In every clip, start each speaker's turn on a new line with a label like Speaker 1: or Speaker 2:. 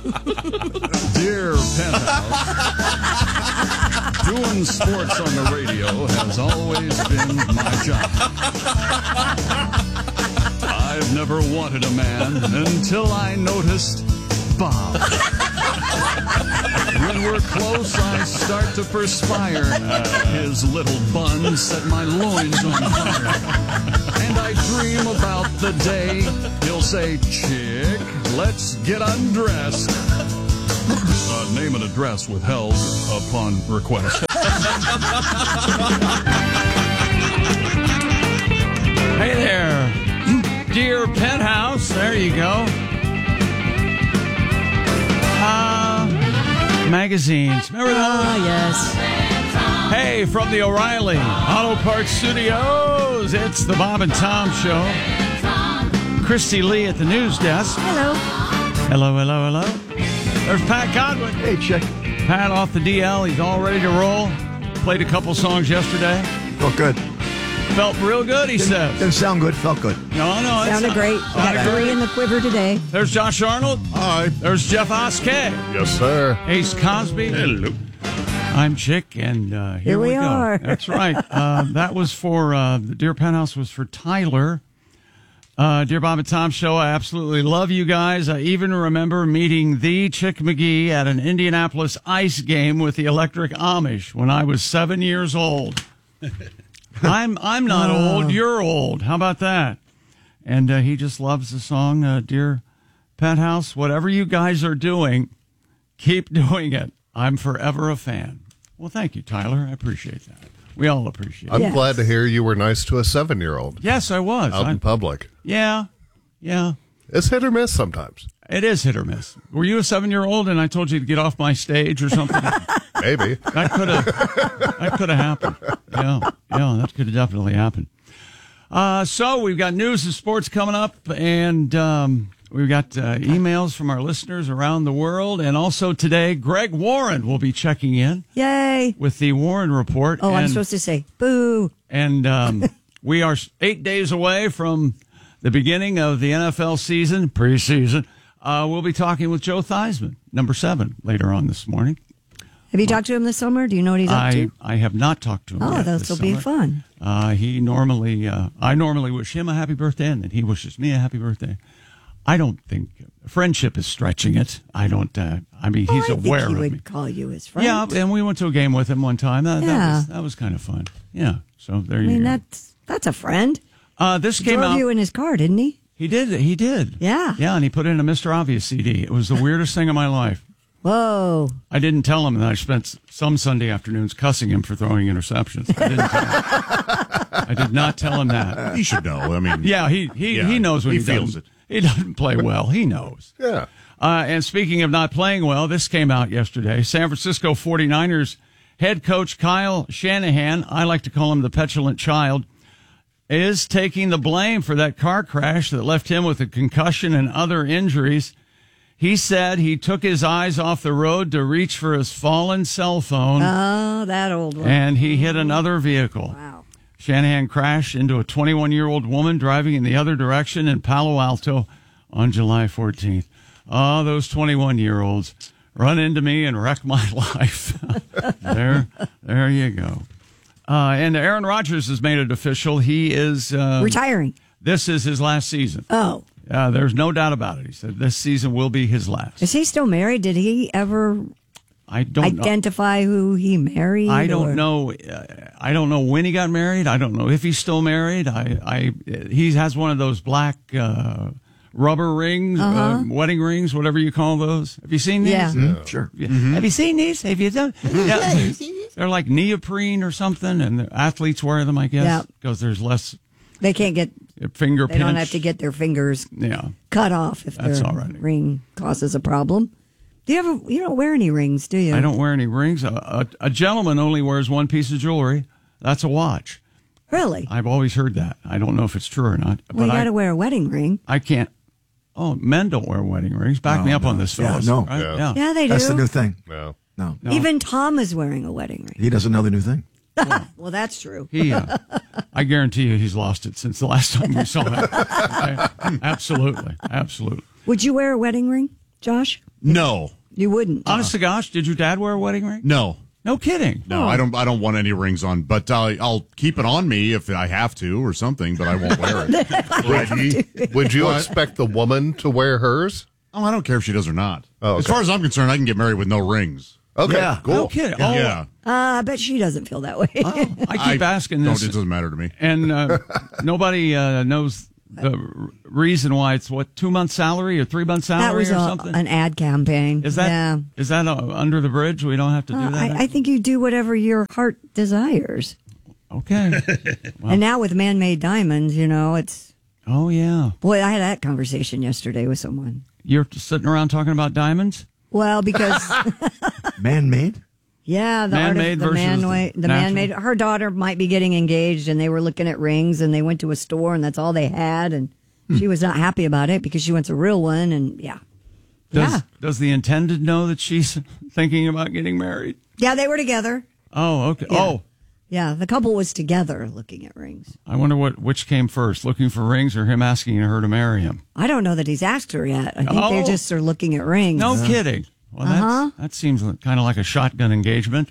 Speaker 1: Dear Penthouse, doing sports on the radio has always been my job. I've never wanted a man until I noticed Bob. When we're close, I start to perspire. His little bun set my loins on fire. And I dream about the day he'll say, "Chick, let's get undressed." Name and address withheld upon request.
Speaker 2: Hey there, dear Penthouse. There you go. Magazines. Remember those?
Speaker 3: Oh, yes.
Speaker 2: Hey, from the O'Reilly Auto Parts Studios, it's the Bob and Tom Show. Christy Lee at the news desk.
Speaker 3: Hello.
Speaker 2: Hello, hello, hello. There's Pat Godwin.
Speaker 4: Hey, Chick.
Speaker 2: Pat off the DL. He's all ready to roll. Played a couple songs yesterday.
Speaker 4: Felt good.
Speaker 2: Felt real good, he says.
Speaker 4: Didn't sound good. Felt good.
Speaker 2: No.
Speaker 3: Sounded great. Got 3 in the quiver today.
Speaker 2: There's Josh Arnold.
Speaker 5: Hi.
Speaker 2: There's Jeff Oskey.
Speaker 5: Yes, sir.
Speaker 2: Ace Cosby.
Speaker 5: Hello.
Speaker 2: I'm Chick, and here we go.
Speaker 3: are.
Speaker 2: That's right. That was for, the Dear Penthouse was for Tyler. Dear Bob and Tom Show, I absolutely love you guys. I even remember meeting the Chick McGee at an Indianapolis ice game with the Electric Amish when I was 7 years old. I'm not old. You're old. How about that? And he just loves the song, Dear Penthouse. Whatever you guys are doing, keep doing it. I'm forever a fan. Well, thank you, Tyler. I appreciate that. We all appreciate it.
Speaker 5: I'm glad to hear you were nice to a 7-year-old.
Speaker 2: Yes, I was.
Speaker 5: Out in public.
Speaker 2: Yeah.
Speaker 5: It's hit or miss sometimes.
Speaker 2: It is hit or miss. Were you a 7-year-old and I told you to get off my stage or something?
Speaker 5: Maybe.
Speaker 2: That could have happened. Yeah, that could have definitely happened. So we've got news and sports coming up, and we've got emails from our listeners around the world. And also today, Greg Warren will be checking in.
Speaker 3: Yay.
Speaker 2: With the Warren Report.
Speaker 3: Oh, I'm supposed to say, boo.
Speaker 2: And we are 8 days away from the beginning of the NFL season, preseason. We'll be talking with Joe Theismann, number 7, later on this morning.
Speaker 3: Have you talked to him this summer? Do you know what he's up to?
Speaker 2: I have not talked to him yet
Speaker 3: this will be fun.
Speaker 2: I normally wish him a happy birthday, and then he wishes me a happy birthday. I don't think friendship is stretching it. I don't. He's aware of me.
Speaker 3: He would call you his friend.
Speaker 2: Yeah, and we went to a game with him one time. That was kind of fun. Yeah. So there you go.
Speaker 3: That's a friend.
Speaker 2: This came
Speaker 3: drove
Speaker 2: out.
Speaker 3: you in his car, didn't he?
Speaker 2: He did.
Speaker 3: Yeah.
Speaker 2: Yeah, and he put in a Mr. Obvious CD. It was the weirdest thing in my life.
Speaker 3: Whoa.
Speaker 2: I didn't tell him that I spent some Sunday afternoons cussing him for throwing interceptions. I did not tell him that.
Speaker 5: He should know. I mean,
Speaker 2: yeah, he knows when he
Speaker 5: feels
Speaker 2: it. He doesn't play well. He knows.
Speaker 5: Yeah.
Speaker 2: And speaking of not playing well, this came out yesterday. San Francisco 49ers head coach Kyle Shanahan, I like to call him the petulant child, is taking the blame for that car crash that left him with a concussion and other injuries. He said he took his eyes off the road to reach for his fallen cell phone.
Speaker 3: Oh, that old one.
Speaker 2: And he hit another vehicle.
Speaker 3: Wow.
Speaker 2: Shanahan crashed into a 21-year-old woman driving in the other direction in Palo Alto on July 14th. Oh, those 21-year-olds run into me and wreck my life. There you go. And Aaron Rodgers has made it official. He is
Speaker 3: retiring.
Speaker 2: This is his last season.
Speaker 3: Oh.
Speaker 2: There's no doubt about it. He said this season will be his last.
Speaker 3: Is he still married? Did he ever identify who he married?
Speaker 2: I don't know. I don't know when he got married. I don't know if he's still married. He has one of those black rubber rings, wedding rings, whatever you call those. Have you seen these?
Speaker 3: Yeah.
Speaker 4: Mm-hmm. Sure.
Speaker 2: Mm-hmm. Have you seen these? Have you done? Yeah. They're like neoprene or something, and the athletes wear them, I guess, because there's less.
Speaker 3: They can't get
Speaker 2: finger pinch.
Speaker 3: They don't have to get their fingers cut off if their ring causes a problem. You don't wear any rings, do you?
Speaker 2: I don't wear any rings. A gentleman only wears one piece of jewelry. That's a watch.
Speaker 3: Really?
Speaker 2: I've always heard that. I don't know if it's true or not.
Speaker 3: Well, you got to wear a wedding ring.
Speaker 2: I can't. Oh, men don't wear wedding rings. Back me up on this, fellas.
Speaker 4: Yeah, no.
Speaker 2: Right?
Speaker 3: Yeah, they do.
Speaker 4: That's the new thing.
Speaker 5: No.
Speaker 3: Even Tom is wearing a wedding ring.
Speaker 4: He doesn't know the new thing.
Speaker 3: Well, that's true.
Speaker 2: I guarantee you he's lost it since the last time we saw him. Absolutely.
Speaker 3: Would you wear a wedding ring? Josh?
Speaker 6: No.
Speaker 3: You wouldn't.
Speaker 2: Honest to gosh, did your dad wear a wedding ring?
Speaker 6: No.
Speaker 2: No kidding.
Speaker 6: No, I don't want any rings on, but I'll keep it on me if I have to or something, but I won't wear it.
Speaker 5: Would you expect the woman to wear hers?
Speaker 6: Oh, I don't care if she does or not.
Speaker 5: Oh, okay.
Speaker 6: As far as I'm concerned, I can get married with no rings.
Speaker 5: Okay,
Speaker 4: Yeah.
Speaker 5: cool.
Speaker 2: No kidding.
Speaker 6: Yeah.
Speaker 3: I bet she doesn't feel that way.
Speaker 2: I keep asking
Speaker 6: No,
Speaker 2: this.
Speaker 6: it doesn't matter to me.
Speaker 2: And nobody knows the reason why it's 2 months salary or 3 months salary
Speaker 3: That was
Speaker 2: or something.
Speaker 3: an ad campaign.
Speaker 2: Is that
Speaker 3: Yeah.
Speaker 2: under the bridge? We don't have to do that.
Speaker 3: I think you do whatever your heart desires.
Speaker 2: Okay.
Speaker 3: And now with man-made diamonds, it's...
Speaker 2: Oh yeah.
Speaker 3: Boy, I had that conversation yesterday with someone.
Speaker 2: You're sitting around talking about diamonds?
Speaker 3: Well, because...
Speaker 4: Man-made?
Speaker 3: Yeah,
Speaker 2: Man-made versus
Speaker 3: the man-made. Her daughter might be getting engaged, and they were looking at rings, and they went to a store, and that's all they had, and she was not happy about it because she wants a real one, and
Speaker 2: Does the intended know that she's thinking about getting married?
Speaker 3: Yeah, they were together.
Speaker 2: Oh, okay.
Speaker 3: Yeah.
Speaker 2: Oh,
Speaker 3: Yeah, the couple was together looking at rings.
Speaker 2: I wonder which came first, looking for rings or him asking her to marry him?
Speaker 3: I don't know that he's asked her yet. I think they just are looking at rings.
Speaker 2: No kidding. Well, that seems kind of like a shotgun engagement.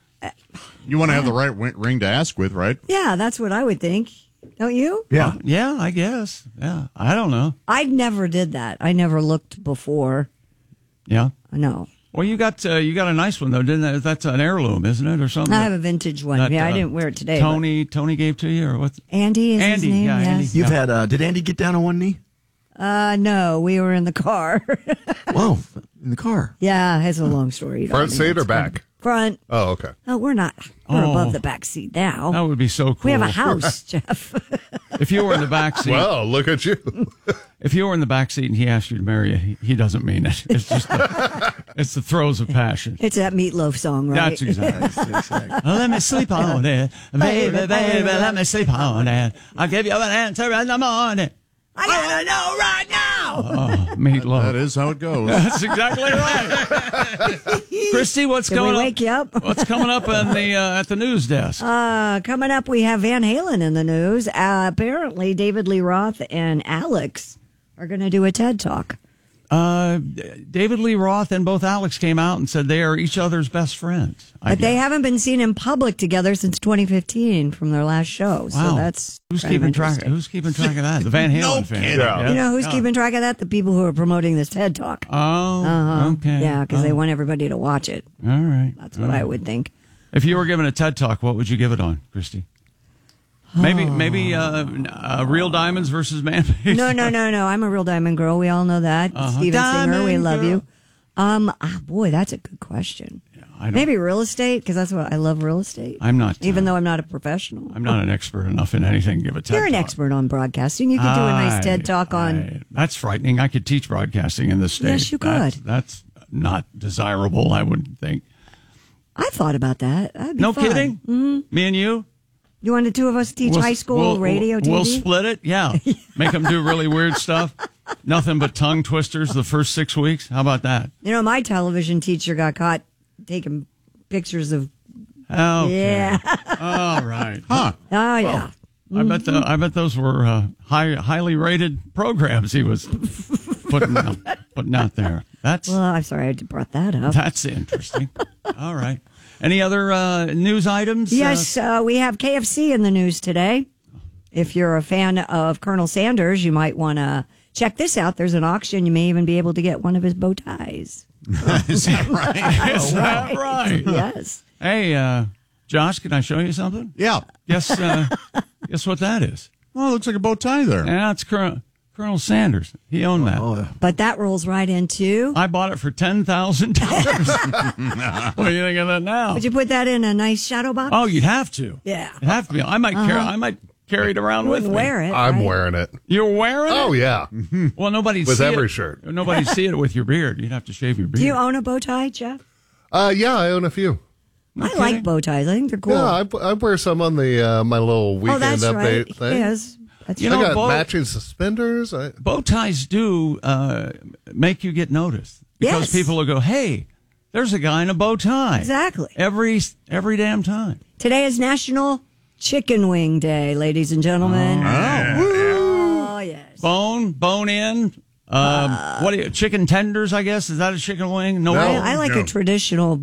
Speaker 6: You want to have the right ring to ask with, right?
Speaker 3: Yeah, that's what I would think. Don't you?
Speaker 4: Yeah.
Speaker 2: Yeah, I guess. Yeah, I don't know.
Speaker 3: I never did that. I never looked before.
Speaker 2: Yeah.
Speaker 3: No.
Speaker 2: Well, you got a nice one though, didn't that? That's an heirloom, isn't it, or something?
Speaker 3: I have a vintage one.
Speaker 2: That,
Speaker 3: I didn't wear it today.
Speaker 2: Tony gave to you, or what?
Speaker 3: Andy is his name.
Speaker 2: yeah,
Speaker 3: Yes.
Speaker 2: Andy.
Speaker 4: You've had, did Andy get down on one knee?
Speaker 3: No, we were in the car.
Speaker 4: Whoa, in the car.
Speaker 3: Yeah, it's a long story.
Speaker 5: Front seat or back?
Speaker 3: Front.
Speaker 5: Oh, okay.
Speaker 3: Oh, we're not. We're above the back seat now.
Speaker 2: That would be so cool.
Speaker 3: We have a house, Jeff.
Speaker 2: If you were in the back seat,
Speaker 5: Well, look at you.
Speaker 2: if you were in the back seat and he asked you to marry you, he doesn't mean it. It's just it's the throes of passion.
Speaker 3: It's that Meatloaf song, right?
Speaker 2: That's exactly. Let me sleep on it, baby, baby. Let me sleep on it. I'll give you an answer in the morning.
Speaker 3: I gotta know right now.
Speaker 2: Oh, Meatloaf.
Speaker 6: That is how it goes.
Speaker 2: That's exactly right. Christy, what's
Speaker 3: Did
Speaker 2: going
Speaker 3: we
Speaker 2: on?
Speaker 3: wake you up?
Speaker 2: What's coming up in the at the news desk?
Speaker 3: Coming up, we have Van Halen in the news. Apparently, David Lee Roth and Alex are going to do a TED Talk.
Speaker 2: David Lee Roth and both Alex came out and said they are each other's best friends.
Speaker 3: But they haven't been seen in public together since 2015 from their last show.
Speaker 2: Wow.
Speaker 3: So that's
Speaker 2: who's
Speaker 3: kind of
Speaker 2: keeping track?
Speaker 3: interesting.
Speaker 2: Who's keeping track of that? The Van Halen fans.
Speaker 6: kidding.
Speaker 5: Yeah.
Speaker 3: You know who's keeping track of that? The people who are promoting this TED Talk.
Speaker 2: Oh, okay.
Speaker 3: Yeah, because they
Speaker 2: Oh,
Speaker 3: want everybody to watch it.
Speaker 2: all right.
Speaker 3: That's what I would think.
Speaker 2: If you were given a TED Talk, what would you give it on, Christy? Maybe real diamonds versus man-made.
Speaker 3: No. I'm a real diamond girl. We all know that. Steven Singer, we love you. Boy, that's a good question. Maybe real estate, because that's what I love. Real estate.
Speaker 2: I'm not.
Speaker 3: Even though I'm not a professional.
Speaker 2: I'm not an expert enough in anything to give a TED
Speaker 3: You're an
Speaker 2: Talk.
Speaker 3: expert on broadcasting. You could do a nice TED Talk on.
Speaker 2: That's frightening. I could teach broadcasting in this state.
Speaker 3: Yes, you could.
Speaker 2: That's not desirable, I would think.
Speaker 3: I thought about that. That'd be
Speaker 2: No
Speaker 3: fun.
Speaker 2: kidding? Mm-hmm. Me and you?
Speaker 3: You want the two of us teach high school radio, TV?
Speaker 2: We'll split it, yeah. Make them do really weird stuff. Nothing but tongue twisters the first 6 weeks. How about that?
Speaker 3: You know, my television teacher got caught taking pictures of.
Speaker 2: Okay.
Speaker 3: Yeah.
Speaker 2: All right.
Speaker 6: Huh.
Speaker 3: Oh, yeah.
Speaker 2: I bet those were highly rated programs he was putting out there.
Speaker 3: Well, I'm sorry I brought that up.
Speaker 2: That's interesting. All right. Any other news items?
Speaker 3: Yes, we have KFC in the news today. If you're a fan of Colonel Sanders, you might want to check this out. There's an auction. You may even be able to get one of his bow ties.
Speaker 6: Is that right?
Speaker 2: Is that right?
Speaker 3: Yes.
Speaker 2: Hey, Josh, can I show you something?
Speaker 6: Yeah.
Speaker 2: Guess what that is?
Speaker 6: Well, it looks like a bow tie there.
Speaker 2: Yeah, it's Colonel Sanders. He owned that.
Speaker 3: But that rolls right into.
Speaker 2: I bought it for $10,000. What do you think of that now?
Speaker 3: Would you put that in a nice shadow box?
Speaker 2: Oh, you'd have to.
Speaker 3: Yeah.
Speaker 2: You'd have to be. I might carry it around
Speaker 3: You
Speaker 2: with
Speaker 3: wouldn't
Speaker 2: me.
Speaker 3: wear it.
Speaker 5: I'm
Speaker 3: right?
Speaker 5: wearing it.
Speaker 2: You're wearing it?
Speaker 5: Oh, yeah.
Speaker 2: Well, nobody'd
Speaker 5: With
Speaker 2: see
Speaker 5: every
Speaker 2: it.
Speaker 5: shirt.
Speaker 2: Nobody'd see it with your beard. You'd have to shave your beard.
Speaker 3: Do you own a bow tie, Jeff?
Speaker 5: Yeah, I own a few.
Speaker 3: I like bow ties. I think they're cool.
Speaker 5: Yeah, I wear some on the my little weekend
Speaker 3: that's
Speaker 5: update
Speaker 3: right.
Speaker 5: thing.
Speaker 3: Yes. That's
Speaker 2: You
Speaker 5: I
Speaker 2: know,
Speaker 5: got matching suspenders.
Speaker 2: Bow ties do make you get noticed. Because
Speaker 3: Yes.
Speaker 2: people will go, hey, there's a guy in a bow tie.
Speaker 3: Exactly.
Speaker 2: Every damn time.
Speaker 3: Today is National Chicken Wing Day, ladies and gentlemen. Oh, yes.
Speaker 2: Bone in, What do you, chicken tenders, I guess? Is that a chicken wing? No.
Speaker 3: I like a traditional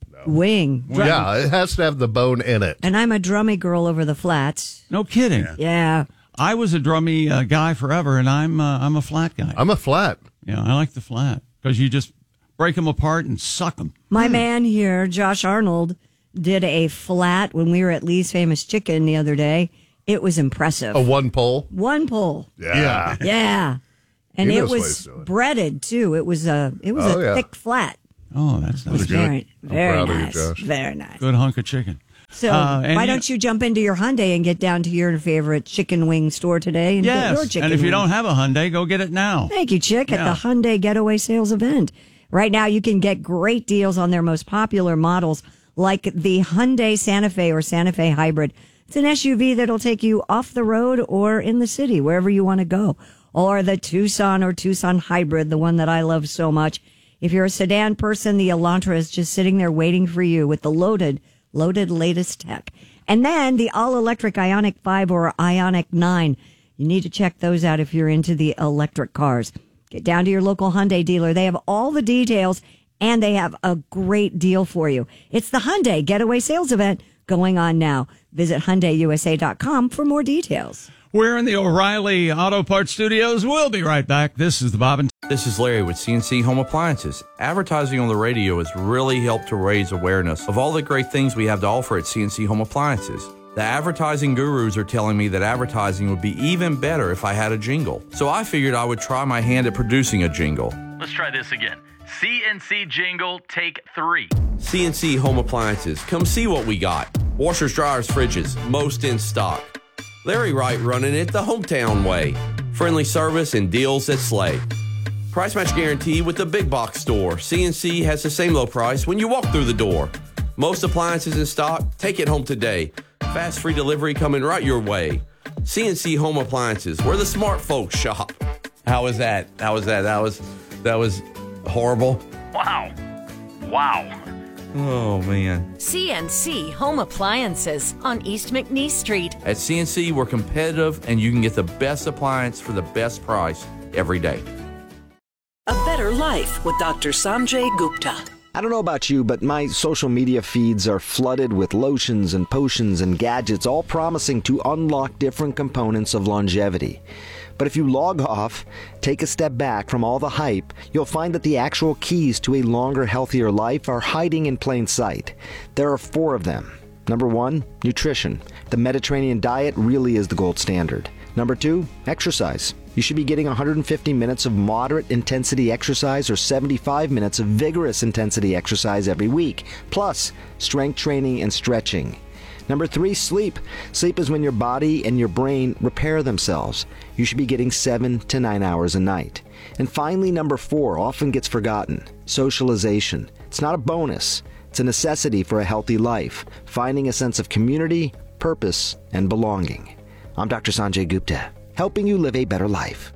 Speaker 3: wing.
Speaker 5: Yeah, it has to have the bone in it.
Speaker 3: And I'm a drummy girl over the flats.
Speaker 2: No kidding.
Speaker 3: Yeah.
Speaker 2: I was a drummy guy forever, and I'm a flat guy.
Speaker 5: I'm a flat.
Speaker 2: Yeah, I like the flat because you just break them apart and suck them.
Speaker 3: My man here, Josh Arnold, did a flat when we were at Lee's Famous Chicken the other day. It was impressive.
Speaker 5: A one pole?
Speaker 3: One pole.
Speaker 5: Yeah.
Speaker 3: Yeah. And
Speaker 5: He
Speaker 3: it
Speaker 5: knows what
Speaker 3: was
Speaker 5: he's doing.
Speaker 3: breaded too. It was a
Speaker 5: yeah.
Speaker 3: thick flat.
Speaker 2: Oh, that's
Speaker 3: It was
Speaker 2: good.
Speaker 3: very
Speaker 5: proud of you,
Speaker 3: nice.
Speaker 5: Josh.
Speaker 3: Very nice.
Speaker 2: Good hunk of chicken.
Speaker 3: So
Speaker 2: and
Speaker 3: why don't you jump into your Hyundai and get down to your favorite chicken wing store today and get your
Speaker 2: Yes,
Speaker 3: chicken
Speaker 2: and if you
Speaker 3: wings?
Speaker 2: don't have a Hyundai, go get it now.
Speaker 3: Thank you, Chick, at
Speaker 2: Yeah.
Speaker 3: the Hyundai Getaway Sales Event. Right now, you can get great deals on their most popular models, like the Hyundai Santa Fe or Santa Fe Hybrid. It's an SUV that'll take you off the road or in the city, wherever you want to go. Or the Tucson or Tucson Hybrid, the one that I love so much. If you're a sedan person, the Elantra is just sitting there waiting for you with the loaded latest tech. And then the all-electric Ioniq 5 or Ioniq 9. You need to check those out if you're into the electric cars. Get down to your local Hyundai dealer. They have all the details, and they have a great deal for you. It's the Hyundai Getaway Sales Event going on now. Visit HyundaiUSA.com for more details.
Speaker 2: We're in the O'Reilly Auto Parts Studios. We'll be right back. This is the Bob and
Speaker 7: This is Larry with CNC Home Appliances. Advertising on the radio has really helped to raise awareness of all the great things we have to offer at CNC Home Appliances. The advertising gurus are telling me that advertising would be even better if I had a jingle. So I figured I would try my hand at producing a jingle.
Speaker 8: Let's try this again. CNC Jingle, take 3.
Speaker 7: CNC Home Appliances. Come see what we got. Washers, dryers, fridges, most in stock. Larry Wright running it the hometown way. Friendly service and deals that slay. Price match guarantee with the big box store. CNC has the same low price when you walk through the door. Most appliances in stock. Take it home today. Fast free delivery coming right your way. CNC Home Appliances, where the smart folks shop. How was that? That was horrible.
Speaker 8: Wow.
Speaker 7: Oh, man.
Speaker 9: CNC Home Appliances on East McNeese Street.
Speaker 7: At CNC, we're competitive, and you can get the best appliance for the best price every day.
Speaker 10: A Better Life with Dr. Sanjay Gupta.
Speaker 11: I don't know about you, but my social media feeds are flooded with lotions and potions and gadgets, all promising to unlock different components of longevity. But if you log off, take a step back from all the hype, you'll find that the actual keys to a longer, healthier life are hiding in plain sight. There are 4 of them. Number 1, nutrition. The Mediterranean diet really is the gold standard. Number 2, exercise. You should be getting 150 minutes of moderate intensity exercise or 75 minutes of vigorous intensity exercise every week, plus strength training and stretching. Number 3, sleep. Sleep is when your body and your brain repair themselves. You should be getting 7 to 9 hours a night. And finally, number 4 often gets forgotten. Socialization. It's not a bonus. It's a necessity for a healthy life, finding a sense of community, purpose, and belonging. I'm Dr. Sanjay Gupta, helping you live a better life.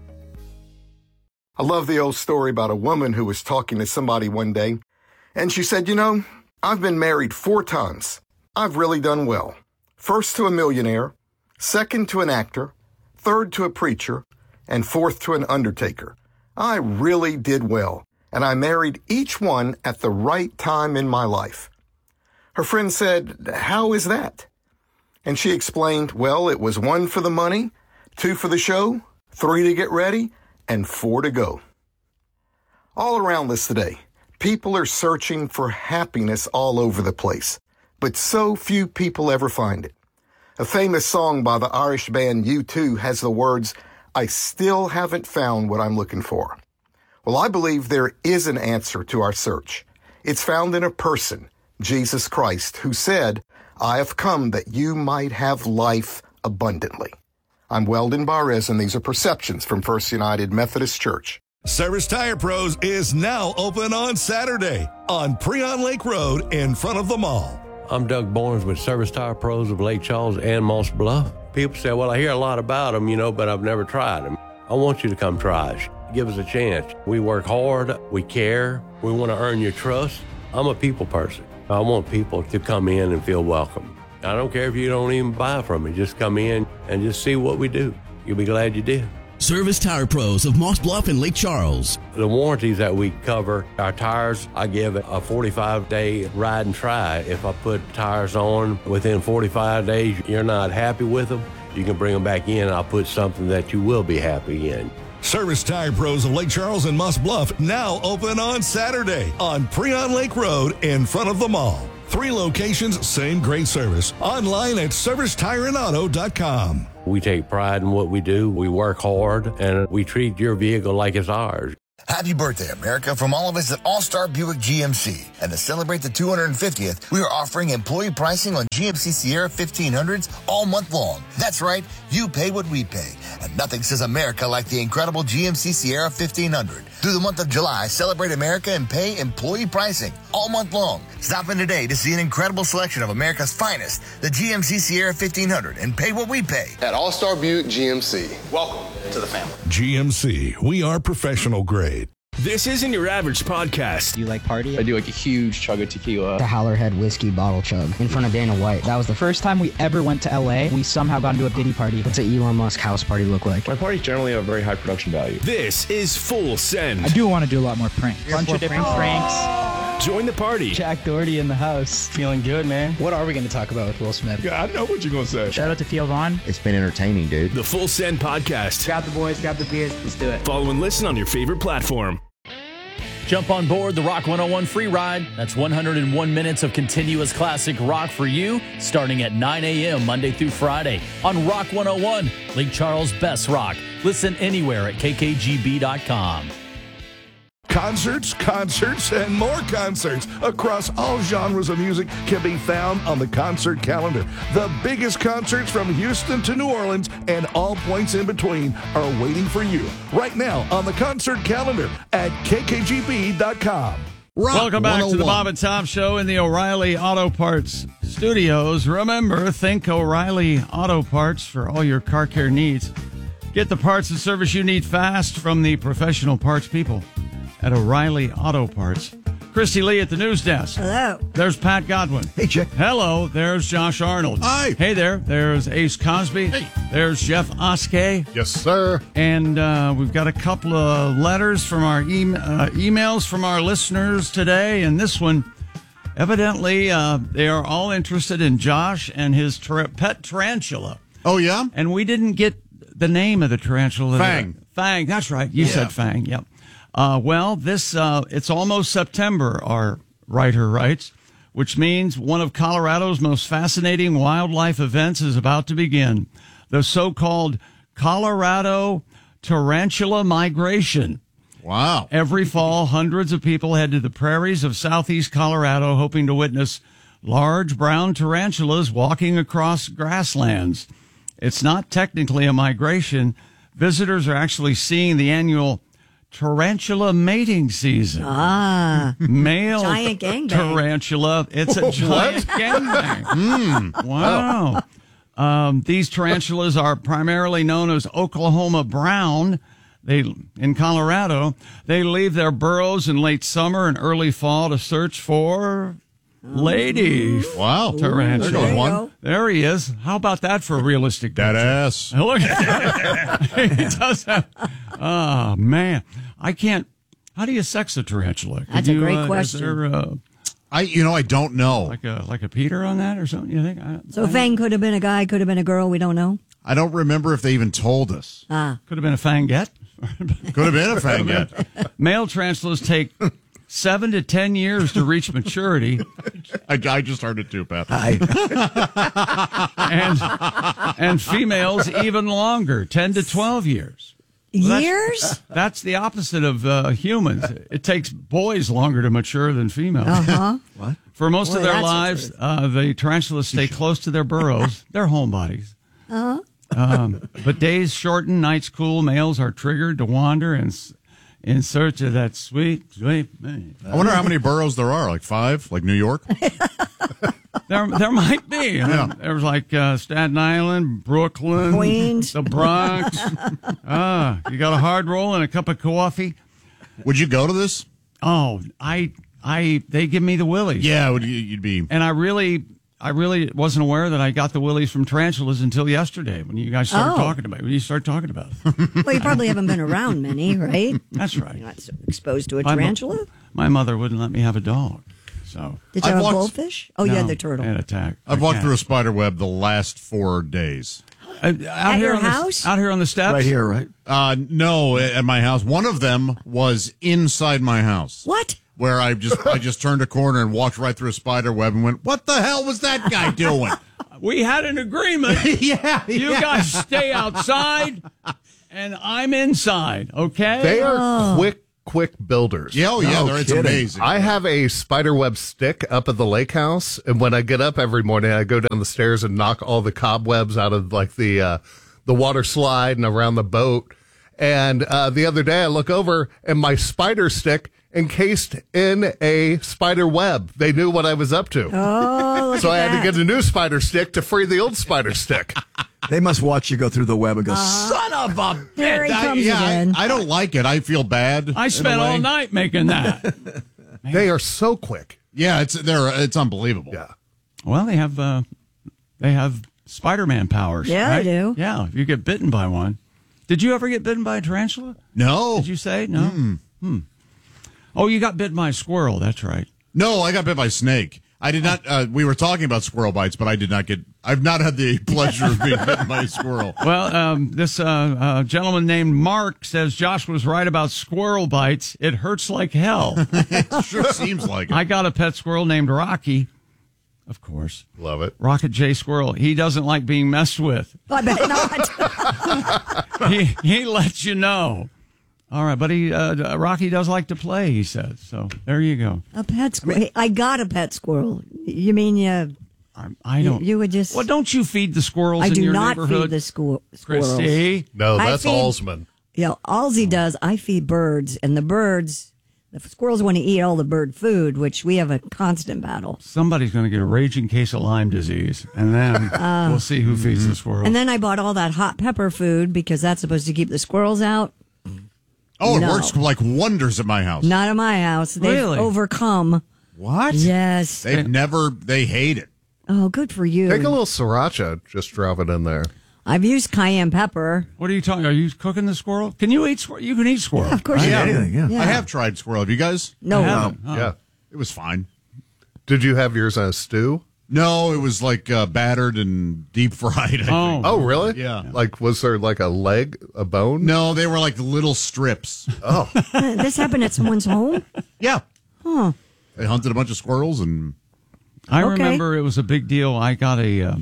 Speaker 12: I love the old story about a woman who was talking to somebody one day, and she said, I've been married 4 times. I've really done well. First to a millionaire, second to an actor, third to a preacher, and fourth to an undertaker. I really did well, and I married each one at the right time in my life. Her friend said, "How is that?" And she explained, well, it was 1 for the money, 2 for the show, 3 to get ready, and 4 to go. All around us today, people are searching for happiness all over the place, but so few people ever find it. A famous song by the Irish band U2 has the words, "I still haven't found what I'm looking for." Well, I believe there is an answer to our search. It's found in a person, Jesus Christ, who said, "I have come that you might have life abundantly." I'm Weldon Barres, and these are Perceptions from First United Methodist Church.
Speaker 13: Service Tire Pros is now open on Saturday on Preon Lake Road in front of the mall.
Speaker 14: I'm Doug Barnes with Service Tire Pros of Lake Charles and Moss Bluff. People say, well, I hear a lot about them, but I've never tried them. I want you to come try us. Give us a chance. We work hard. We care. We want to earn your trust. I'm a people person. I want people to come in and feel welcome. I don't care if you don't even buy from me. Just come in and just see what we do. You'll be glad you did.
Speaker 15: Service Tire Pros of Moss Bluff and Lake Charles.
Speaker 14: The warranties that we cover, our tires, I give a 45-day ride and try. If I put tires on within 45 days, you're not happy with them, you can bring them back in and I'll put something that you will be happy in.
Speaker 13: Service Tire Pros of Lake Charles and Moss Bluff now open on Saturday on Preon Lake Road in front of the mall. 3 locations, same great service. Online at servicetireandauto.com.
Speaker 14: We take pride in what we do. We work hard, and we treat your vehicle like it's ours.
Speaker 16: Happy birthday, America, from all of us at All-Star Buick GMC. And to celebrate the 250th, we are offering employee pricing on GMC Sierra 1500s all month long. That's right, you pay what we pay. And nothing says America like the incredible GMC Sierra 1500. Through the month of July, celebrate America and pay employee pricing all month long. Stop in today to see an incredible selection of America's finest, the GMC Sierra 1500, and pay what we pay.
Speaker 17: At All-Star Buick GMC. Welcome to the family.
Speaker 13: GMC, we are professional grade.
Speaker 18: This isn't your average podcast.
Speaker 19: Do you like party?
Speaker 20: I do like a huge chug of tequila.
Speaker 19: The Howlerhead whiskey bottle chug in front of Dana White. That was the first time we ever went to LA. We somehow got into a Diddy party. What's an Elon Musk house party look like?
Speaker 20: My parties generally have a very high production value.
Speaker 18: This is Full Send.
Speaker 19: I do want to do a lot more pranks. Bunch of different pranks.
Speaker 18: Join the party.
Speaker 19: Jack Doherty in the house. Feeling good, man. What are we going to talk about with Will Smith?
Speaker 20: Yeah, I know what you're going to say.
Speaker 19: Shout out to Theo Vaughn.
Speaker 4: It's been entertaining, dude.
Speaker 18: The Full Send podcast.
Speaker 19: Grab the boys, grab the beers. Let's do it.
Speaker 18: Follow and listen on your favorite platform.
Speaker 21: Jump on board the Rock 101 free ride. That's 101 minutes of continuous classic rock for you, starting at 9 a.m. Monday through Friday on Rock 101, Lake Charles' best rock. Listen anywhere at kkgb.com.
Speaker 13: Concerts, and more concerts across all genres of music can be found on the concert calendar. The biggest concerts from Houston to New Orleans and all points in between are waiting for you right now on the concert calendar at kkgb.com.
Speaker 2: Welcome back to the Bob and Tom Show in the O'Reilly Auto Parts Studios. Remember, think O'Reilly Auto Parts for all your car care needs. Get the parts and service you need fast from the professional parts people at O'Reilly Auto Parts. Christy Lee at the news desk.
Speaker 3: Hello.
Speaker 2: There's Pat Godwin.
Speaker 4: Hey, Chick.
Speaker 2: Hello. There's Josh Arnold.
Speaker 6: Hi.
Speaker 2: Hey there. There's Ace Cosby.
Speaker 6: Hey.
Speaker 2: There's Jeff Oskey.
Speaker 5: Yes, sir.
Speaker 2: And we've got a couple of letters from our emails from our listeners today. And this one, evidently, they are all interested in Josh and his pet tarantula.
Speaker 6: Oh, yeah?
Speaker 2: And we didn't get the name of the tarantula.
Speaker 6: Fang.
Speaker 2: Fang. That's right. You said Fang. Yep. Well, it's almost September, our writer writes, which means one of Colorado's most fascinating wildlife events is about to begin. The so-called Colorado Tarantula Migration.
Speaker 6: Wow.
Speaker 2: Every fall, hundreds of people head to the prairies of southeast Colorado hoping to witness large brown tarantulas walking across grasslands. It's not technically a migration. Visitors are actually seeing the annual tarantula mating season. Male
Speaker 3: giant gangbang.
Speaker 2: Tarantula. It's a giant gangbang. Wow. These tarantulas are primarily known as Oklahoma brown. In Colorado, they leave their burrows in late summer and early fall to search for lady.
Speaker 6: Wow.
Speaker 2: Tarantula.
Speaker 6: There goes one.
Speaker 2: There he is. How about that for a realistic picture?
Speaker 6: That ass.
Speaker 2: Look at that. He does have. Oh, man. I can't. How do you sex a tarantula?
Speaker 3: That's a great question.
Speaker 2: Is there,
Speaker 6: I don't know.
Speaker 2: Like a Peter on that or something, you think?
Speaker 3: So Fang could have been a guy, could have been a girl. We don't know.
Speaker 6: I don't remember if they even told us.
Speaker 2: Could have been a fangette.
Speaker 6: Could have been a fangette.
Speaker 2: Male tarantulas take 7 to 10 years to reach maturity.
Speaker 6: I just heard it too, Pat.
Speaker 2: and females even longer, 10 to 12 years.
Speaker 3: Years?
Speaker 2: That's the opposite of humans. It takes boys longer to mature than females.
Speaker 4: What?
Speaker 2: For most of their lives, the tarantulas stay close to their burrows. They're homebodies. But days shorten, nights cool. Males are triggered to wander in search of that sweet, sweet man.
Speaker 6: I wonder how many boroughs there are. Like 5? Like New York?
Speaker 2: There might be.
Speaker 6: Yeah.
Speaker 2: There's like Staten Island, Brooklyn,
Speaker 3: Queens,
Speaker 2: the Bronx. You got a hard roll and a cup of coffee.
Speaker 6: Would you go to this?
Speaker 2: Oh, they give me the willies.
Speaker 6: Yeah, you'd be.
Speaker 2: And I really, I really wasn't aware that I got the willies from tarantulas until yesterday when you guys started talking about it. When you started talking about it.
Speaker 3: Well, you probably haven't been around many, right?
Speaker 2: That's right.
Speaker 3: You're not so exposed to a tarantula?
Speaker 2: My mother wouldn't let me have a dog. So
Speaker 3: Did you have a goldfish? Oh, you had the turtle.
Speaker 2: I had a tack.
Speaker 6: I've walked through a spider web the last 4 days.
Speaker 3: At your house?
Speaker 2: Out here on the steps?
Speaker 4: Right here, right?
Speaker 6: No, at my house. One of them was inside my house.
Speaker 3: What?
Speaker 6: Where I just turned a corner and walked right through a spider web and went, what the hell was that guy doing?
Speaker 2: We had an agreement.
Speaker 6: Yeah.
Speaker 2: You guys stay outside and I'm inside, okay?
Speaker 5: They are quick builders.
Speaker 6: Yeah, it's amazing.
Speaker 5: I have a spiderweb stick up at the lake house, and when I get up every morning, I go down the stairs and knock all the cobwebs out of like the water slide and around the boat. And the other day, I look over and my spider stick encased in a spider web. They knew what I was up to.
Speaker 3: Oh,
Speaker 5: so I had to get a new spider stick to free the old spider stick.
Speaker 4: They must watch you go through the web and go, son of a
Speaker 3: There he
Speaker 6: bitch.
Speaker 3: comes again.
Speaker 6: I don't like it. I feel bad.
Speaker 2: I spent all night making that.
Speaker 5: They are so quick.
Speaker 6: Yeah, it's unbelievable.
Speaker 5: Yeah.
Speaker 2: Well, they have Spider-Man powers.
Speaker 3: Yeah,
Speaker 2: right?
Speaker 3: they do.
Speaker 2: Yeah, if you get bitten by one. Did you ever get bitten by a tarantula?
Speaker 6: No.
Speaker 2: Did you say? No. Oh, you got bitten by a squirrel. That's right.
Speaker 6: No, I got bit by a snake. I did not. We were talking about squirrel bites, but I did not get. I've not had the pleasure of being bitten by a squirrel.
Speaker 2: Well, this gentleman named Mark says Josh was right about squirrel bites. It hurts like hell.
Speaker 6: It sure seems like it.
Speaker 2: I got a pet squirrel named Rocky. Of course.
Speaker 5: Love it.
Speaker 2: Rocket J Squirrel. He doesn't like being messed with.
Speaker 3: I bet not.
Speaker 2: He lets you know. All right, but Rocky does like to play, he says. So there you go.
Speaker 3: A pet squirrel. I got a pet squirrel. You mean
Speaker 2: I don't.
Speaker 3: You would just.
Speaker 2: Well, don't you feed the squirrels in your neighborhood?
Speaker 3: I do not feed the squirrels.
Speaker 2: Christy?
Speaker 5: No, that's Alsman.
Speaker 3: Yeah, all he does, I feed birds, and the squirrels want to eat all the bird food, which we have a constant battle.
Speaker 2: Somebody's going to get a raging case of Lyme disease, and then we'll see who feeds the squirrels.
Speaker 3: And then I bought all that hot pepper food because that's supposed to keep the squirrels out.
Speaker 6: Oh, it works like wonders at my house.
Speaker 3: Not at my house. They've overcome.
Speaker 6: What?
Speaker 3: Yes.
Speaker 6: They hate it.
Speaker 3: Oh, good for you.
Speaker 5: Take a little sriracha, just drop it in there.
Speaker 3: I've used cayenne pepper.
Speaker 2: What are you talking? Are you cooking the squirrel? Can you eat squirrel? You can eat squirrel.
Speaker 3: Yeah, of course you can.
Speaker 4: Anything, yeah.
Speaker 6: I have tried squirrel. Have you guys?
Speaker 3: No.
Speaker 5: Yeah.
Speaker 6: It was fine.
Speaker 5: Did you have yours on a stew?
Speaker 6: No, it was like battered and deep fried. I think.
Speaker 5: Oh, really?
Speaker 6: Yeah.
Speaker 5: Like, was there like a leg, a bone?
Speaker 6: No, they were like little strips.
Speaker 5: Oh.
Speaker 3: This happened at someone's home?
Speaker 6: Yeah.
Speaker 3: Huh.
Speaker 6: They hunted a bunch of squirrels and.
Speaker 2: I remember it was a big deal. I got a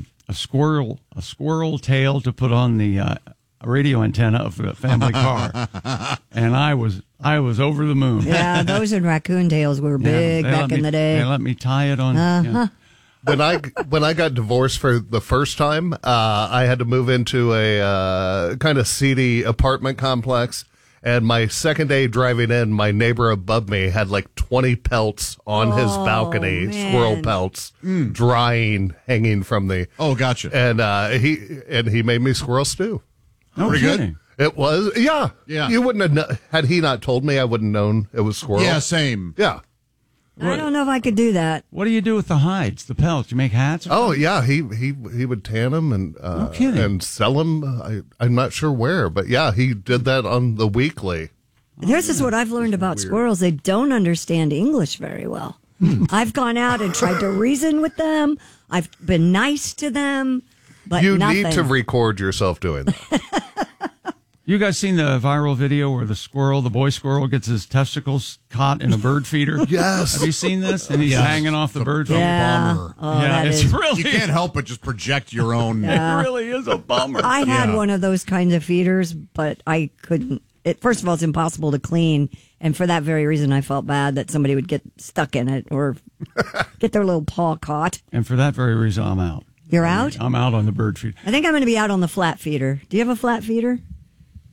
Speaker 2: squirrel tail to put on the radio antenna of the family car, and I was over the moon.
Speaker 3: Yeah, those and raccoon tails were big back in the day.
Speaker 2: They let me tie it on.
Speaker 3: Uh-huh.
Speaker 5: When I got divorced for the first time, I had to move into a kind of seedy apartment complex. And my second day driving in, my neighbor above me had like 20 pelts on his balcony,
Speaker 3: man.
Speaker 5: squirrel pelts, drying, hanging from the.
Speaker 6: Oh, gotcha.
Speaker 5: And he made me squirrel stew.
Speaker 2: No
Speaker 6: Pretty
Speaker 2: kidding.
Speaker 6: good.
Speaker 5: It was, yeah.
Speaker 6: Yeah.
Speaker 5: You wouldn't have had he not told me, I wouldn't have known it was squirrel.
Speaker 6: Yeah, same.
Speaker 5: Yeah.
Speaker 3: I don't know if I could do that.
Speaker 2: What do you do with the hides, the pelts? You make hats?
Speaker 5: Oh yeah, he would tan them and and sell them. I'm not sure where, but yeah, he did that on the weekly.
Speaker 3: This is what I've learned about squirrels. They don't understand English very well. I've gone out and tried to reason with them. I've been nice to them, but
Speaker 5: you
Speaker 3: nothing.
Speaker 5: need to record yourself doing that.
Speaker 2: You guys seen the viral video where the boy squirrel gets his testicles caught in a bird feeder?
Speaker 5: Yes.
Speaker 2: Have you seen this? And he's hanging off the bird feeder.
Speaker 3: Yeah.
Speaker 6: Bummer.
Speaker 3: Oh,
Speaker 2: Yeah, it's really.
Speaker 6: You can't help but just project your own.
Speaker 2: It really is a bummer.
Speaker 3: I had one of those kinds of feeders, but I couldn't. First of all, it's impossible to clean. And for that very reason, I felt bad that somebody would get stuck in it or get their little paw caught.
Speaker 2: And for that very reason, I'm out.
Speaker 3: You're out?
Speaker 2: I'm out on the bird feeder.
Speaker 3: I think I'm going to be out on the flat feeder. Do you have a flat feeder?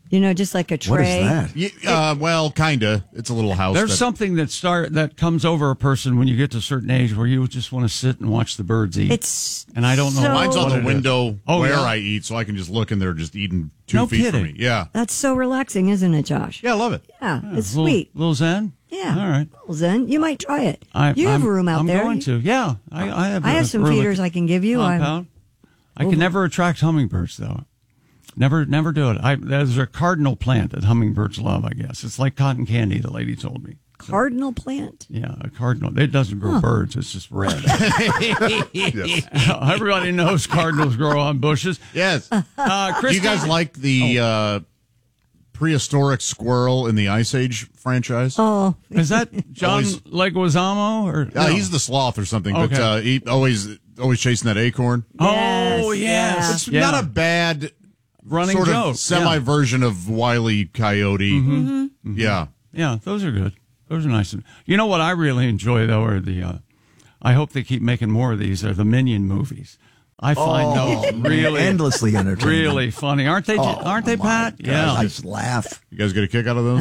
Speaker 3: You know, just like a tray.
Speaker 6: Well, kind of. It's a little house.
Speaker 2: There's something that comes over a person when you get to a certain age where you just want to sit and watch the birds eat. And I don't know.
Speaker 6: Mine's on the window where
Speaker 2: yeah?
Speaker 6: I eat, so I can just look and they're just eating 2
Speaker 2: No
Speaker 6: feet
Speaker 2: kidding.
Speaker 6: from me. Yeah.
Speaker 3: That's so relaxing, isn't it, Josh?
Speaker 6: Yeah, I love it.
Speaker 3: Yeah, it's
Speaker 2: little,
Speaker 3: sweet.
Speaker 2: Little zen?
Speaker 3: Yeah.
Speaker 2: All right.
Speaker 3: Well, Zen, you might try it. You have a room out there.
Speaker 2: I'm going to. Yeah. I have
Speaker 3: I have some feeders I can give you.
Speaker 2: Compound. I can never attract hummingbirds, though. Never do it. There's a cardinal plant that hummingbirds love, I guess. It's like cotton candy, the lady told me.
Speaker 3: Cardinal plant?
Speaker 2: Yeah, a cardinal. It doesn't grow birds. It's just red. Everybody knows cardinals grow on bushes.
Speaker 6: Yes. Do
Speaker 2: Christy,
Speaker 6: you guys like the prehistoric squirrel in the Ice Age franchise?
Speaker 3: Oh.
Speaker 2: Is that John Leguizamo? Or no?
Speaker 6: He's the sloth or something,
Speaker 2: Okay.
Speaker 6: but he always chasing that acorn.
Speaker 2: Oh, yes.
Speaker 6: It's not a bad
Speaker 2: running
Speaker 6: sort
Speaker 2: joke.
Speaker 6: of semi-version of Wile E. Coyote.
Speaker 2: Mm-hmm.
Speaker 6: Yeah.
Speaker 2: Yeah, those are good. Those are nice. You know what I really enjoy, though, are the, I hope they keep making more of these, are the Minion movies. I find those really
Speaker 4: endlessly entertaining.
Speaker 2: Really funny. Aren't they, Pat?
Speaker 4: Yeah. I just laugh.
Speaker 6: You guys get a kick out of those?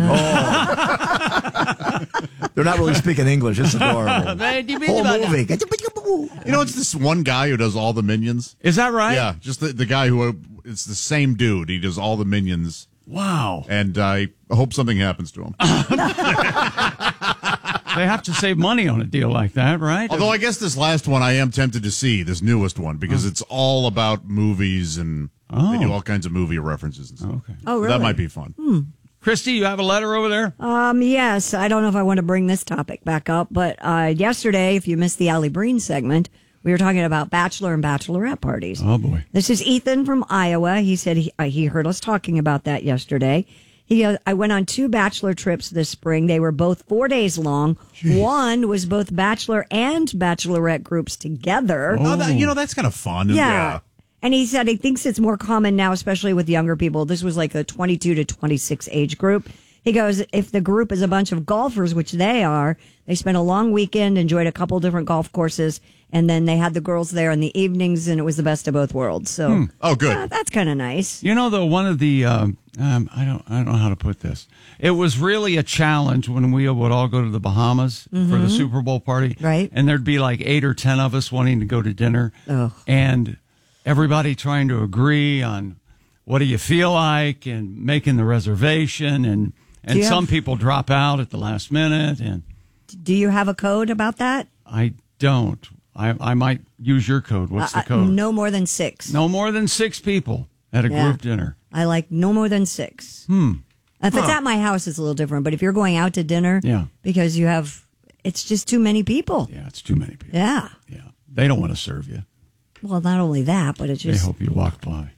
Speaker 4: They're not really speaking English. It's adorable. Whole movie.
Speaker 6: You know, it's this one guy who does all the Minions.
Speaker 2: Is that right?
Speaker 6: Yeah, just the guy who, it's the same dude. He does all the Minions.
Speaker 2: Wow.
Speaker 6: And I hope something happens to him.
Speaker 2: They have to save money on a deal like that, right?
Speaker 6: Although I guess this last one I am tempted to see, this newest one, because it's all about movies and they do all kinds of movie references and stuff.
Speaker 2: Okay.
Speaker 3: Oh, really?
Speaker 6: That might be fun.
Speaker 2: Christy, you have a letter over there?
Speaker 3: Yes. I don't know if I want to bring this topic back up, but yesterday, if you missed the Allie Breen segment, we were talking about bachelor and bachelorette parties.
Speaker 2: Oh, boy.
Speaker 3: This is Ethan from Iowa. He said he heard us talking about that yesterday. I went on 2 bachelor trips this spring. They were both 4 days long. Jeez. One was both bachelor and bachelorette groups together.
Speaker 6: Oh, that's kind of fun.
Speaker 3: Yeah. And he said he thinks it's more common now, especially with younger people. This was like a 22 to 26 age group. He goes, if the group is a bunch of golfers, which they are, they spent a long weekend, enjoyed a couple different golf courses, and then they had the girls there in the evenings, and it was the best of both worlds. So,
Speaker 6: oh, good.
Speaker 3: That's kind of nice.
Speaker 2: You know, though, one of the I don't know how to put this. It was really a challenge when we would all go to the Bahamas for the Super Bowl party,
Speaker 3: right?
Speaker 2: And there'd be like 8 or 10 of us wanting to go to dinner, and everybody trying to agree on what do you feel like, and making the reservation, and some people drop out at the last minute. And
Speaker 3: do you have a code about that?
Speaker 2: I don't. I might use your code. What's the code?
Speaker 3: No more than 6.
Speaker 2: No more than 6 people at a group dinner.
Speaker 3: I like no more than 6. If it's at my house, it's a little different. But if you're going out to dinner, because it's just too many people.
Speaker 2: Yeah, it's too many people.
Speaker 3: Yeah.
Speaker 2: Yeah. They don't want to serve you.
Speaker 3: Well, not only that, but it's just.
Speaker 2: They hope you walk by.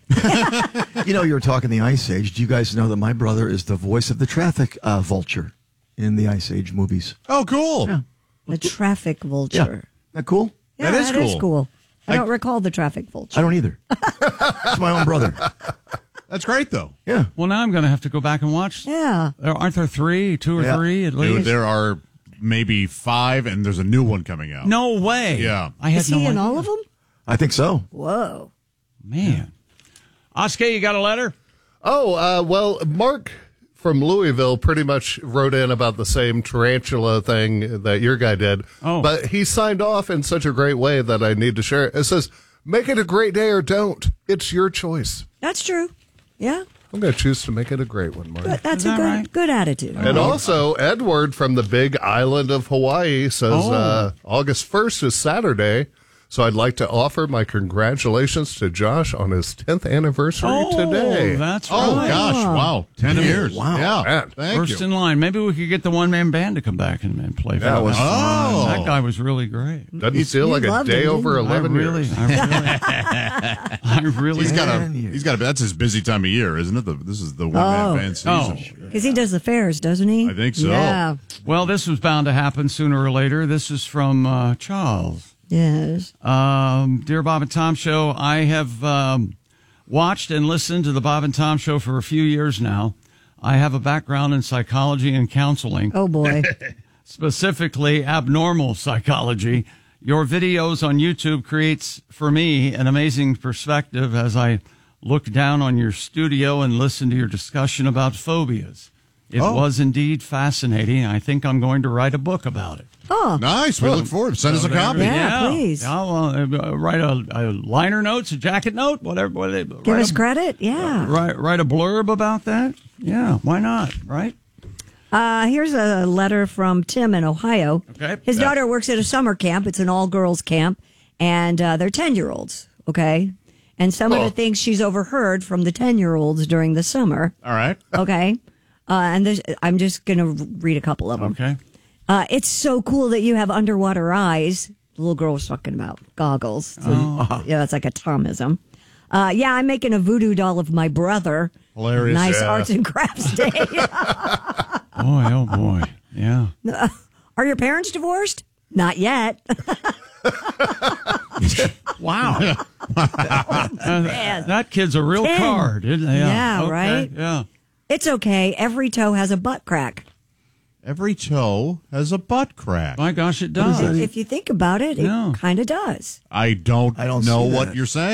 Speaker 4: You know, you were talking the Ice Age. Do you guys know that my brother is the voice of the traffic vulture in the Ice Age movies?
Speaker 6: Oh, cool.
Speaker 4: Yeah.
Speaker 3: The traffic vulture.
Speaker 4: Yeah. Isn't that cool?
Speaker 3: Yeah, that is cool. I don't recall the traffic vulture.
Speaker 4: I don't either. It's my own brother.
Speaker 6: That's great, though.
Speaker 4: Yeah.
Speaker 2: Well, now I'm going to have to go back and watch.
Speaker 3: Yeah.
Speaker 2: Aren't there 2 or 3 at least?
Speaker 6: Dude, there are maybe 5, and there's a new one coming out.
Speaker 2: No way.
Speaker 6: Yeah.
Speaker 3: Is he in all of them?
Speaker 4: I think so.
Speaker 3: Whoa.
Speaker 2: Man. Oscar, you got a letter?
Speaker 5: Oh, well, Mark from Louisville pretty much wrote in about the same tarantula thing that your guy did.
Speaker 2: Oh.
Speaker 5: But he signed off in such a great way that I need to share it. It says, make it a great day or don't. It's your choice.
Speaker 3: That's true. Yeah.
Speaker 5: I'm going to choose to make it a great one, Mark.
Speaker 3: That's a good attitude.
Speaker 5: And also, Edward from the big island of Hawaii says August 1st is Saturday. So I'd like to offer my congratulations to Josh on his 10th anniversary today.
Speaker 2: That's right.
Speaker 6: Oh, gosh. Wow. 10 years.
Speaker 4: Wow.
Speaker 6: Yeah.
Speaker 5: Man,
Speaker 6: Thank
Speaker 2: First
Speaker 6: you.
Speaker 2: in line. Maybe we could get the one-man band to come back and play for
Speaker 5: That
Speaker 2: us.
Speaker 5: was
Speaker 6: fun.
Speaker 2: That guy was really great.
Speaker 5: Doesn't feel like a day over 11 years.
Speaker 2: I really
Speaker 6: He's got that's his busy time of year, isn't it? This is the one-man band season.
Speaker 3: Because he does the fairs, doesn't he?
Speaker 6: I think so.
Speaker 3: Yeah.
Speaker 2: Well, this was bound to happen sooner or later. This is from Charles.
Speaker 3: Yes.
Speaker 2: Dear Bob and Tom Show, I have watched and listened to the Bob and Tom Show for a few years now. I have a background in psychology and counseling.
Speaker 3: Oh, boy.
Speaker 2: Specifically, abnormal psychology. Your videos on YouTube creates, for me, an amazing perspective as I look down on your studio and listen to your discussion about phobias. It was indeed fascinating. I think I'm going to write a book about it.
Speaker 3: Oh,
Speaker 6: nice. We look forward. Send us a copy.
Speaker 3: Yeah, please.
Speaker 2: I'll write a liner notes, a jacket note, whatever.
Speaker 3: Give us credit. Yeah.
Speaker 2: Write a blurb about that. Yeah, why not? Right?
Speaker 3: Here's a letter from Tim in Ohio.
Speaker 2: Okay.
Speaker 3: His daughter works at a summer camp. It's an all-girls camp, and they're 10-year-olds, okay? And some of the things she's overheard from the 10-year-olds during the summer.
Speaker 6: All right.
Speaker 3: Okay. And I'm just going to read a couple of them.
Speaker 2: Okay.
Speaker 3: It's so cool that you have underwater eyes. The little girl was talking about goggles. So, yeah, it's like a Tomism. Yeah, I'm making a voodoo doll of my brother.
Speaker 6: Hilarious.
Speaker 3: Nice arts and crafts day.
Speaker 2: Oh boy. Yeah.
Speaker 3: Are your parents divorced? Not yet.
Speaker 2: Wow. That kid's a real
Speaker 3: 10.
Speaker 2: card, isn't he?
Speaker 3: Yeah,
Speaker 2: Okay,
Speaker 3: right?
Speaker 2: Yeah.
Speaker 3: It's okay. Every toe has a butt crack.
Speaker 6: Every toe has a butt crack.
Speaker 2: My gosh, it does.
Speaker 3: If you think about it,
Speaker 2: Yeah.
Speaker 3: it kind of does.
Speaker 6: I don't know
Speaker 4: see
Speaker 6: what
Speaker 4: that.
Speaker 6: you're saying.